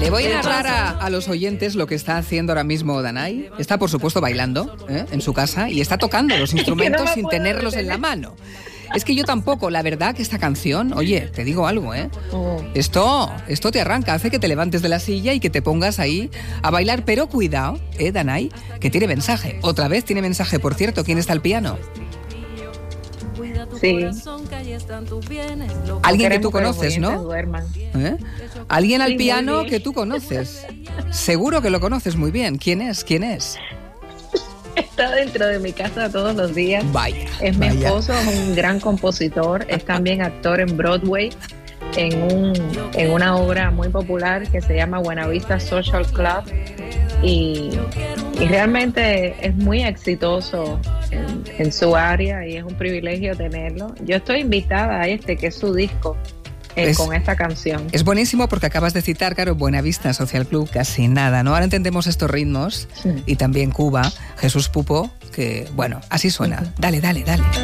Le voy a narrar a los oyentes lo que está haciendo ahora mismo Danai. Está, por supuesto, bailando en su casa y está tocando los instrumentos sin tenerlos en la mano. Es que yo tampoco, la verdad que esta canción, oye, te digo algo, Esto te arranca, hace que te levantes de la silla y que te pongas ahí a bailar, pero cuidado, Danai, que tiene mensaje. Otra vez tiene mensaje, por cierto, ¿quién está al piano? Sí. Alguien que tú conoces, ¿no? Alguien al piano que tú conoces. Seguro que lo conoces muy bien. ¿Quién es? Está dentro de mi casa todos los días. Vaya. Es mi esposo, es un gran compositor, es también actor en Broadway, en una obra muy popular que se llama Buena Vista Social Club y realmente es muy exitoso en su área y es un privilegio tenerlo. Yo estoy invitada a que es su disco. Con esta canción. Es buenísimo porque acabas de citar, claro, Buena Vista Social Club, casi nada, ¿no? Ahora entendemos estos ritmos y también Cuba, Jesús Pupo, que, bueno, así suena. Dale.